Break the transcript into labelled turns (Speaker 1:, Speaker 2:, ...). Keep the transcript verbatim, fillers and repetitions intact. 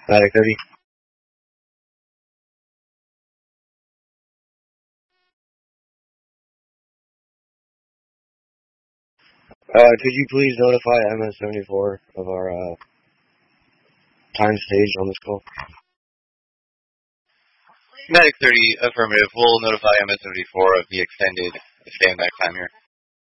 Speaker 1: Medic thirty. Uh, could you please notify M S seventy-four of our uh, time stage on this call?
Speaker 2: Medic thirty, affirmative. We'll notify M S seventy-four of the extended standback time here.